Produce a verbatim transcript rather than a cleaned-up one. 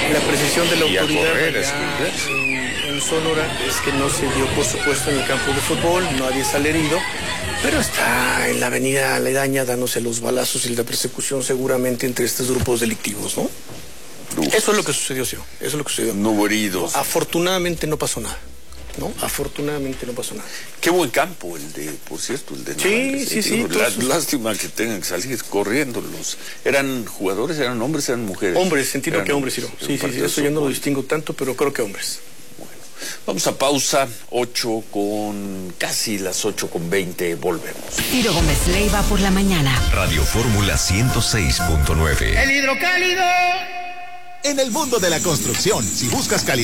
La precisión de la y autoridad a correr, allá en, en Sonora es que no se dio, por supuesto, en el campo de fútbol, nadie sale herido, pero está en la avenida aledaña dándose los balazos y la persecución seguramente entre estos grupos delictivos, ¿no? Uf. Eso es lo que sucedió, sí. Eso es lo que sucedió. No hubo heridos. Afortunadamente no pasó nada. ¿No? Afortunadamente no pasó nada. Qué buen campo el de, por cierto, el de Sí, Navales, sí, eh, sí. digo, Todos la, sus... Lástima que tengan que salir corriendo los. ¿Eran jugadores, eran hombres, eran mujeres? Hombres, entiendo que hombres, Ciro. Sí, sí, sí, eso ya no lo distingo tanto, pero creo que hombres. Bueno, vamos a pausa, ocho con, casi las ocho con veinte, volvemos. Ciro Gómez Leiva por la mañana. Radio Fórmula ciento seis punto nueve. El hidrocálido. En el mundo de la construcción, si buscas calidad